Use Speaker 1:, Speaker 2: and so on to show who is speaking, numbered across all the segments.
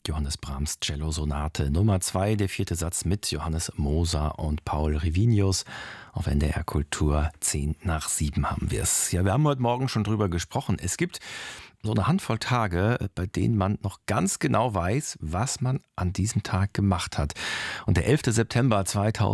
Speaker 1: Johannes Brahms Cello-Sonate Nummer 2, der 4. Satz mit Johannes Moser und Paul Rivinius. Auf NDR Kultur 6:10 haben wir es. Ja, wir haben heute Morgen schon drüber gesprochen. Es gibt so eine Handvoll Tage, bei denen man noch ganz genau weiß, was man an diesem Tag gemacht hat. Und der 11. September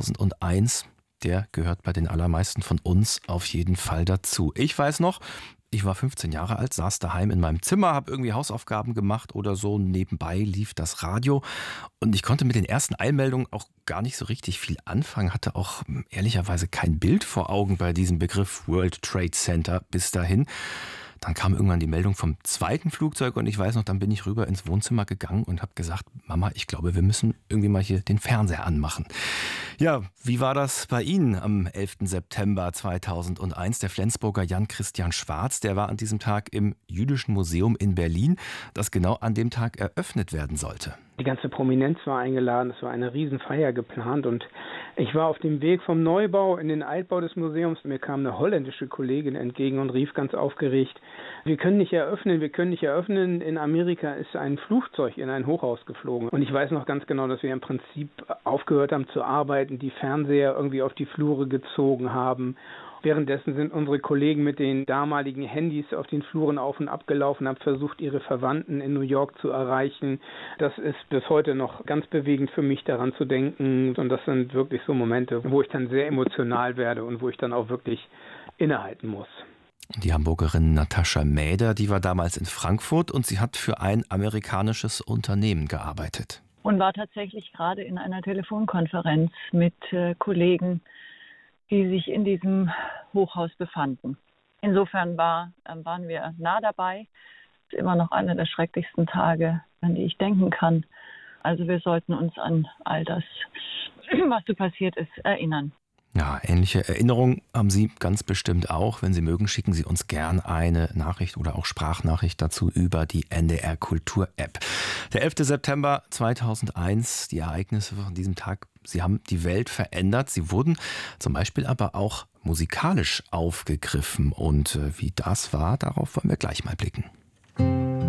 Speaker 1: 2001, der gehört bei den allermeisten von uns auf jeden Fall dazu. Ich weiß noch, ich war 15 Jahre alt, saß daheim in meinem Zimmer, habe irgendwie Hausaufgaben gemacht oder so. Nebenbei lief das Radio und ich konnte mit den ersten Eilmeldungen auch gar nicht so richtig viel anfangen, hatte auch ehrlicherweise kein Bild vor Augen bei diesem Begriff World Trade Center bis dahin. Dann kam irgendwann die Meldung vom zweiten Flugzeug und ich weiß noch, dann bin ich rüber ins Wohnzimmer gegangen und habe gesagt, Mama, ich glaube, wir müssen irgendwie mal hier den Fernseher anmachen. Ja, wie war das bei Ihnen am 11. September 2001? Der Flensburger Jan Christian Schwarz, der war an diesem Tag im Jüdischen Museum in Berlin, das genau an dem Tag eröffnet werden sollte.
Speaker 2: Die ganze Prominenz war eingeladen, es war eine Riesenfeier geplant und ich war auf dem Weg vom Neubau in den Altbau des Museums. Mir kam eine holländische Kollegin entgegen und rief ganz aufgeregt, wir können nicht eröffnen. In Amerika ist ein Flugzeug in ein Hochhaus geflogen. Und ich weiß noch ganz genau, dass wir im Prinzip aufgehört haben zu arbeiten, die Fernseher irgendwie auf die Flure gezogen haben. Währenddessen sind unsere Kollegen mit den damaligen Handys auf den Fluren auf und ab gelaufen, haben versucht, ihre Verwandten in New York zu erreichen. Das ist bis heute noch ganz bewegend für mich, daran zu denken. Und das sind wirklich so Momente, wo ich dann sehr emotional werde und wo ich dann auch wirklich innehalten muss.
Speaker 1: Die Hamburgerin Natascha Mäder, die war damals in Frankfurt und sie hat für ein amerikanisches Unternehmen gearbeitet.
Speaker 3: Und war tatsächlich gerade in einer Telefonkonferenz mit Kollegen, die sich in diesem Hochhaus befanden. Insofern waren wir nah dabei. Das ist immer noch einer der schrecklichsten Tage, an die ich denken kann. Also wir sollten uns an all das, was so passiert ist, erinnern.
Speaker 1: Ja, ähnliche Erinnerungen haben Sie ganz bestimmt auch. Wenn Sie mögen, schicken Sie uns gern eine Nachricht oder auch Sprachnachricht dazu über die NDR Kultur App. Der 11. September 2001, die Ereignisse von diesem Tag, sie haben die Welt verändert. Sie wurden zum Beispiel aber auch musikalisch aufgegriffen. Und wie das war, darauf wollen wir gleich mal blicken.